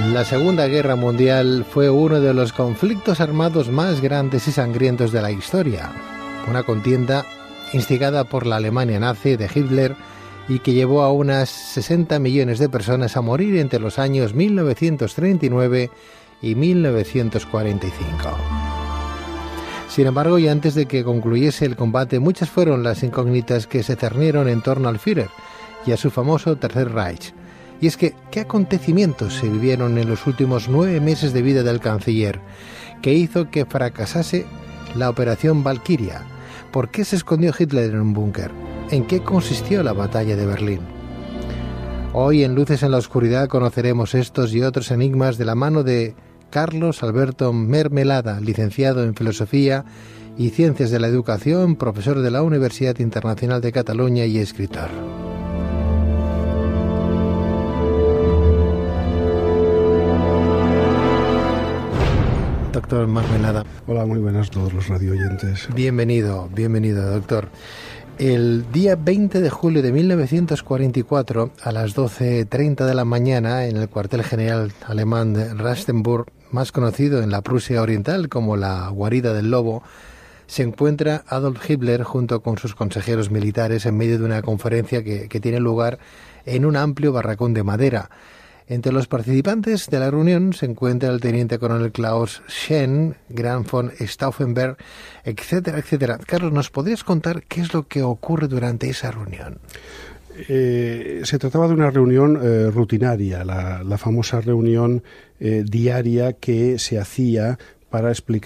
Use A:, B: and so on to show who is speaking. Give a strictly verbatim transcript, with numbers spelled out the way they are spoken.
A: La Segunda Guerra Mundial fue uno de los conflictos armados más grandes y sangrientos de la historia. Una contienda instigada por la Alemania nazi de Hitler y que llevó a unas sesenta millones de personas a morir entre los años mil novecientos treinta y nueve y mil novecientos cuarenta y cinco. Sin embargo, y antes de que concluyese el combate, muchas fueron las incógnitas que se cernieron en torno al Führer y a su famoso Tercer Reich. Y es que, ¿qué acontecimientos se vivieron en los últimos nueve meses de vida del canciller que hizo que fracasase la Operación Valquiria? ¿Por qué se escondió Hitler en un búnker? ¿En qué consistió la batalla de Berlín? Hoy en Luces en la Oscuridad conoceremos estos y otros enigmas de la mano de Carlos Alberto Mermelada, licenciado en Filosofía y Ciencias de la Educación, profesor de la Universidad Internacional de Cataluña y escritor. Doctor Mermelada.
B: Hola, muy buenas a todos los radioyentes.
A: Bienvenido, bienvenido, doctor. El día veinte de julio de mil novecientos cuarenta y cuatro, a las doce treinta de la mañana, en el cuartel general alemán de Rastenburg, más conocido en la Prusia Oriental como la Guarida del Lobo, se encuentra Adolf Hitler junto con sus consejeros militares en medio de una conferencia que, que tiene lugar en un amplio barracón de madera. Entre los participantes de la reunión se encuentra el teniente coronel Klaus Schenn, Graf von Stauffenberg, etcétera, etcétera. Carlos, ¿nos podrías contar qué es lo que ocurre durante esa reunión?
B: Eh, se trataba de una reunión eh, rutinaria, la, la famosa reunión eh, diaria que se hacía para explicar